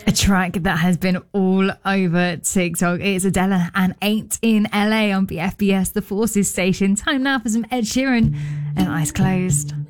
A track that has been all over TikTok. It's Adele and Ain't in LA on BFBS, the Forces station. Time now for some Ed Sheeran and Eyes Closed.